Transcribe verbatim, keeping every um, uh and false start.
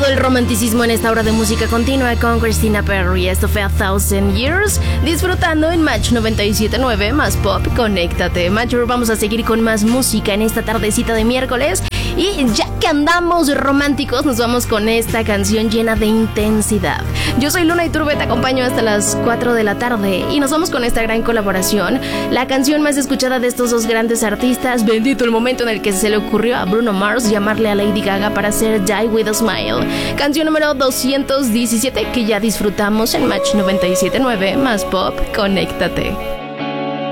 todo el romanticismo en esta hora de música continua con Christina Perri. Esto fue A Thousand Years, disfrutando en Match noventa y siete punto nueve más Pop. Conéctate, Matcher. Vamos a seguir con más música en esta tardecita de miércoles. Y ya que andamos románticos, nos vamos con esta canción llena de intensidad. Yo soy Luna Iturbe, te acompaño hasta las cuatro de la tarde y nos vamos con esta gran colaboración. La canción más escuchada de estos dos grandes artistas. Bendito el momento en el que se le ocurrió a Bruno Mars llamarle a Lady Gaga para hacer Die With A Smile. Canción número doscientos diecisiete que ya disfrutamos en Match noventa y siete punto nueve más Pop. Conéctate.